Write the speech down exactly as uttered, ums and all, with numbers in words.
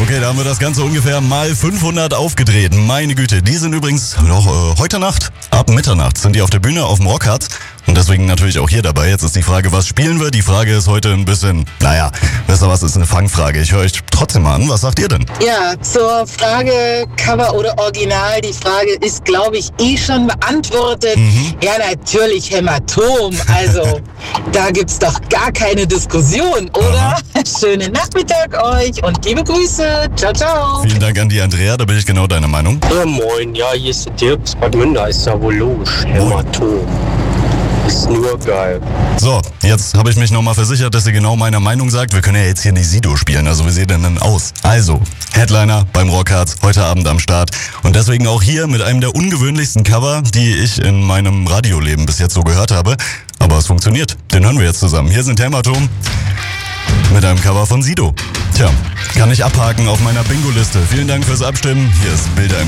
Okay, da haben wir das Ganze ungefähr mal fünfhundert aufgedreht. Meine Güte, die sind übrigens noch äh, heute Nacht, ab Mitternacht, sind die auf der Bühne auf dem Rockharz. Und deswegen natürlich auch hier dabei. Jetzt ist die Frage, was spielen wir? Die Frage ist heute ein bisschen, naja, wisst ihr was, ist eine Fangfrage. Ich höre euch trotzdem mal an. Was sagt ihr denn? Ja, zur Frage Cover oder Original. Die Frage ist, glaube ich, eh schon beantwortet. Mhm. Ja, natürlich Hämatom. Also, da gibt's doch gar keine Diskussion, oder? Aha. Schönen Nachmittag euch und liebe Grüße. Ciao, ciao. Vielen Dank an die Andrea, da bin ich genau deiner Meinung. Ja, moin. Ja, hier ist der Dirk aus Bad Münder. Ist ja wohl logisch. Hämatom. Ist nur geil. So, jetzt habe ich mich nochmal versichert, dass ihr genau meiner Meinung sagt. Wir können ja jetzt hier nicht Sido spielen, also wie sieht denn denn aus? Also, Headliner beim Rockharz, heute Abend am Start. Und deswegen auch hier mit einem der ungewöhnlichsten Cover, die ich in meinem Radioleben bis jetzt so gehört habe. Aber es funktioniert, den hören wir jetzt zusammen. Hier sind Hämatom mit einem Cover von Sido. Tja, kann ich abhaken auf meiner Bingo-Liste. Vielen Dank fürs Abstimmen. Hier ist Bilder im